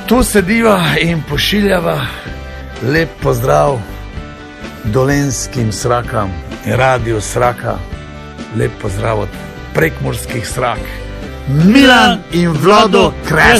Tu sediva in pošiljava lep pozdrav dolenskim Srakam in radiju Sraka. Lep pozdrav od prekmurskih Srak. Milan in Vlado Kres.